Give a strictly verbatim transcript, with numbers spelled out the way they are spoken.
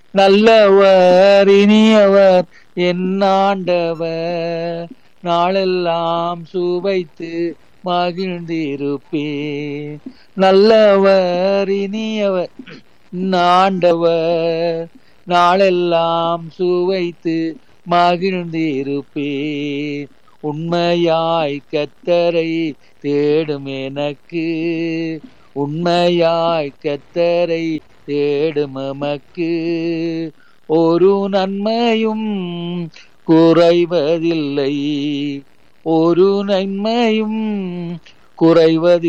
நல்லவர் இனியவர் என் ஆண்டவர், நாளெல்லாம் சுவைத்து மகிழ்ந்திருப்பேன். நல்லவர் இனியவர் என் ஆண்டவர், நாளெல்லாம் சுவைத்து மகிழ்ந்திருப்பேன். உண்மையாய் கர்த்தரை தேடும் எனக்கு, உண்மையாய் கர்த்தரை தேடும் எமக்கு ஒரு நன்மையும் குறைவதில்லை, ஒரு நன்மையும் குறைவதில்லை.